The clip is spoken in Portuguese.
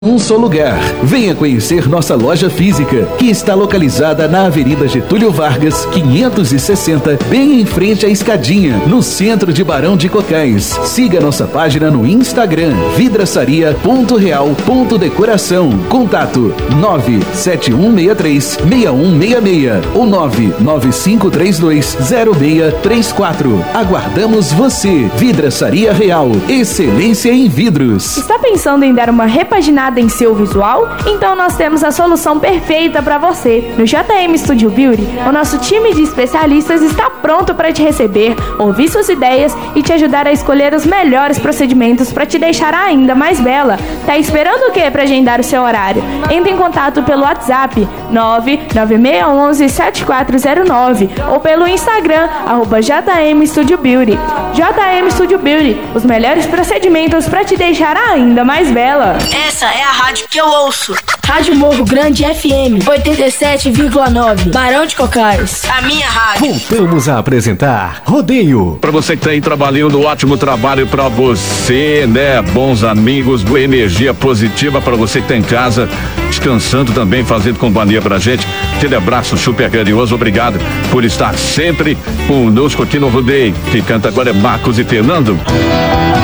Um só lugar. Venha conhecer nossa loja física, que está localizada na Avenida Getúlio Vargas, 560, bem em frente à Escadinha, no centro de Barão de Cocais. Siga nossa página no Instagram, vidraçaria.real.decoração. Contato 97163-6166 ou 99532-0634. Aguardamos você. Vidraçaria Real. Excelência em vidros. Está pensando em dar uma repaginada em seu visual? Então nós temos a solução perfeita para você. No JM Studio Beauty, o nosso time de especialistas está pronto para te receber, ouvir suas ideias e te ajudar a escolher os melhores procedimentos para te deixar ainda mais bela. Tá esperando o que para agendar o seu horário? Entre em contato pelo WhatsApp 99611-7409 ou pelo Instagram @JM Studio Beauty. JM Studio Beauty, os melhores procedimentos para te deixar ainda mais bela. Essa é a rádio que eu ouço. Rádio Morro Grande FM 87,9, Barão de Cocais. A minha rádio. Voltamos a apresentar Rodeio. Pra você que tá aí trabalhando, ótimo trabalho pra você, né? Bons amigos, boa energia positiva pra você que tá em casa, descansando também, fazendo companhia pra gente. Aquele abraço super carinhoso, obrigado por estar sempre conosco aqui no Rodeio. Quem canta agora é Marcos e Fernando.